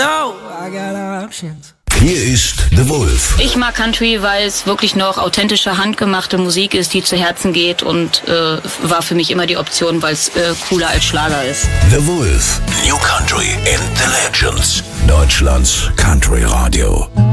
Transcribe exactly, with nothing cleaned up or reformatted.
know I got options. Hier ist The Wolf. Ich mag Country, weil es wirklich noch authentische, handgemachte Musik ist, die zu Herzen geht und äh, war für mich immer die Option, weil es äh, cooler als Schlager ist. The Wolf. New Country and the Legends. Deutschlands Country Radio.